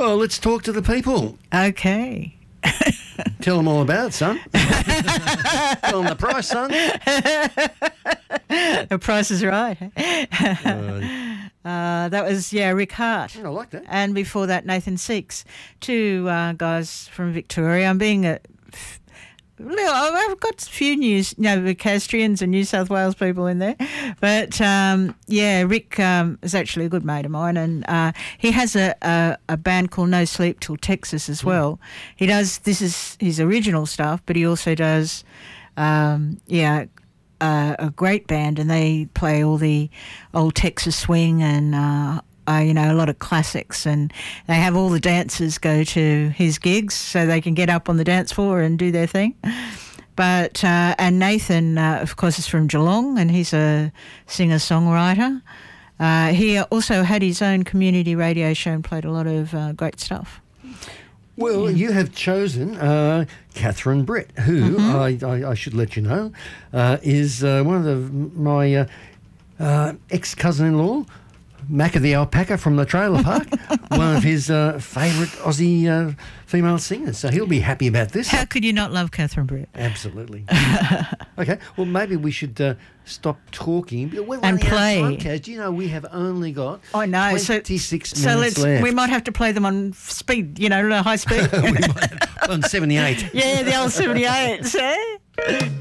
Well, let's talk to the people. Okay. Tell them all about it, son. Tell them the price, son. The price is right. That was, Rick Hart. I like that. And before that, Nathan Seeks. Two guys from Victoria. I'm being I've got a few Castrians and New South Wales people in there. But, Rick is actually a good mate of mine, and he has a band called No Sleep Till Texas as well. He does, this is his original stuff, but he also does, a great band, and they play all the old Texas swing and a lot of classics, and they have all the dancers go to his gigs so they can get up on the dance floor and do their thing. But and Nathan, of course, is from Geelong, and he's a singer-songwriter. He also had his own community radio show and played a lot of great stuff. Well, you have chosen Catherine Brett, who I should let you know is one of my ex-cousin-in-law, Macca the alpaca from the trailer park, one of his favourite Aussie female singers. So he'll be happy about this. How could you not love Catherine Brett? Absolutely. Okay, well, maybe we should stop talking. And play. Podcast. You know, we have only got 26 minutes left. We might have to play them on speed, high speed. We might have, on 78. Yeah, the old 78. See?